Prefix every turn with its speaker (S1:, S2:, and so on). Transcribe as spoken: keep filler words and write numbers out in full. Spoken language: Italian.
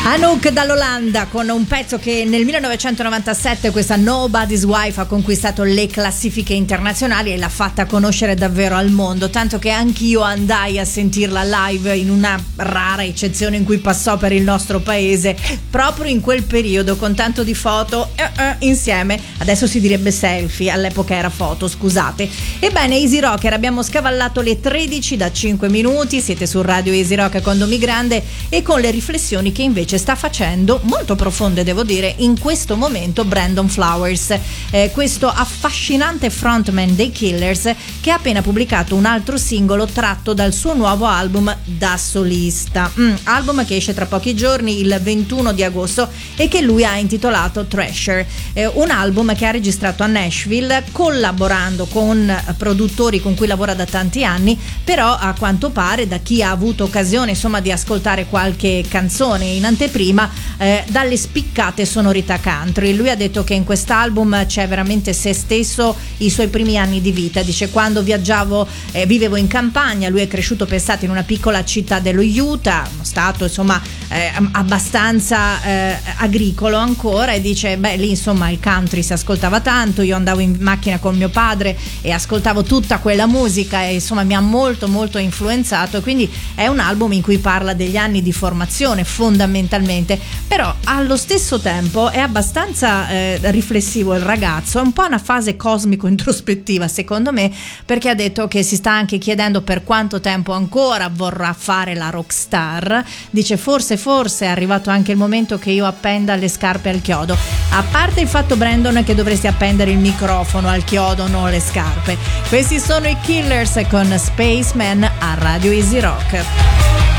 S1: Anouk dall'Olanda con un pezzo che nel millenovecentonovantasette, questa Nobody's Wife, ha conquistato le classifiche internazionali e l'ha fatta conoscere davvero al mondo, tanto che anch'io andai a sentirla live in una rara eccezione in cui passò per il nostro paese, proprio in quel periodo, con tanto di foto eh, eh, insieme. Adesso si direbbe selfie, all'epoca era foto, scusate. Ebbene, Easy Rocker, abbiamo scavallato le tredici da cinque minuti, siete su Radio Easy Rock con Domi Grande e con le riflessioni che invece sta facendo, molto profonde devo dire, in questo momento Brandon Flowers, eh, questo affascinante frontman dei Killers, che ha appena pubblicato un altro singolo tratto dal suo nuovo album da solista, mm, album che esce tra pochi giorni, il ventuno di agosto, e che lui ha intitolato Treasure, eh, un album che ha registrato a Nashville collaborando con produttori con cui lavora da tanti anni, però a quanto pare, da chi ha avuto occasione insomma di ascoltare qualche canzone in anteprima, eh, dalle spiccate sonorità country. Lui ha detto che in quest'album c'è veramente se stesso, i suoi primi anni di vita. Dice: quando viaggiavo, eh, vivevo in campagna, lui è cresciuto, pensate, in una piccola città dello Utah, uno stato insomma eh, abbastanza eh, agricolo ancora, e dice beh lì insomma il country si ascoltava tanto, io andavo in macchina con mio padre e ascoltavo tutta quella musica e insomma mi ha molto molto influenzato, e quindi è un album in cui parla degli anni di formazione fondamentalmente, però allo stesso tempo è abbastanza eh, riflessivo il ragazzo, è un po' una fase cosmico introspettiva secondo me, perché ha detto che si sta anche chiedendo per quanto tempo ancora vorrà fare la rockstar. Dice forse forse è arrivato anche il momento che io appenda le scarpe al chiodo, a parte il fatto, Brandon, che dovresti appendere il microfono al chiodo, non le scarpe. Questi sono i Killers con Spaceman a Radio Easy Rock.